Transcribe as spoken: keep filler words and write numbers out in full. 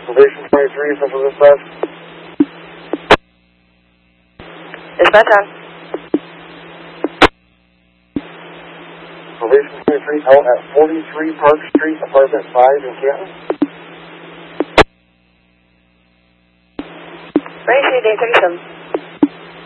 Probation twenty-three, Central Dispatch. Dispatch on. Probation twenty-three out at forty-three Park Street, apartment five in Canton. Right, three, day thirty-seven.